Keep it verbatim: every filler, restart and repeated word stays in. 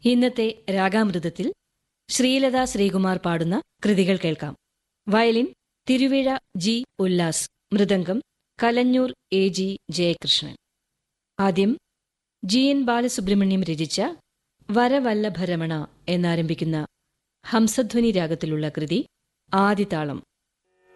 ഇന്നത്തെ രാഗാമൃതത്തിൽ ശ്രീലത ശ്രീകുമാർ പാടുന്ന കൃതികൾ കേൾക്കാം. Violin Thiruvizha G Ullas, mridangam Kalanjoor A G Jayakrishnan. ആദ്യം ജി എൻ ബാലസുബ്രഹ്മണ്യം രചിച്ച വരവല്ലഭരമണ എന്നാരംഭിക്കുന്ന ഹംസധ്വനി രാഗത്തിലുള്ള കൃതി ആദിതാളം.